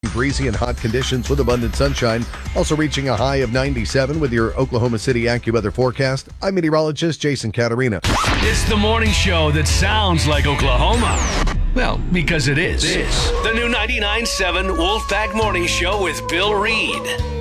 breezy and hot conditions with abundant sunshine. Also reaching a high of 97 with your Oklahoma City AccuWeather forecast. I'm meteorologist Jason Caterina. It's the morning show that sounds like Oklahoma. Well, because it is. The new 99.7 Wolfpack Morning Show with Bill Reed.